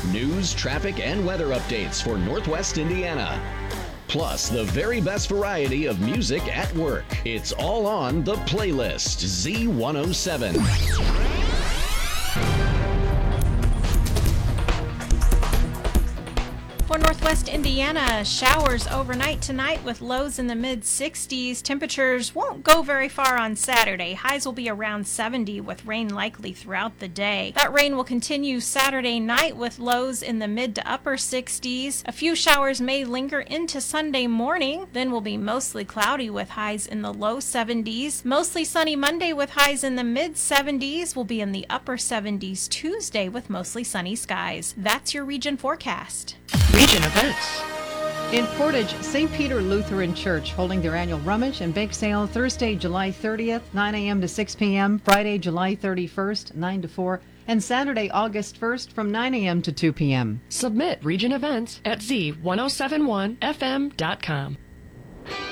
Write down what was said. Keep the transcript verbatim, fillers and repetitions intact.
News, traffic, and weather updates for Northwest Indiana. Plus, the very best variety of music at work. It's all on The Playlist, Z one oh seven. For Northwest Indiana, showers overnight tonight with lows in the mid sixties. Temperatures won't go very far on Saturday. Highs will be around seventy with rain likely throughout the day. That rain will continue Saturday night with lows in the mid to upper sixties. A few showers may linger into Sunday morning, then will be mostly cloudy with highs in the low seventies. Mostly sunny Monday with highs in the mid seventies. Will be in the upper seventies Tuesday with mostly sunny skies. That's your region forecast. Region events. In Portage, Saint Peter Lutheran Church holding their annual rummage and bake sale Thursday, July thirtieth, nine a.m. to six p.m., Friday, July thirty-first, nine to four, and Saturday, August first from nine a.m. to two p.m. Submit region events at Z ten seventy-one F M dot com.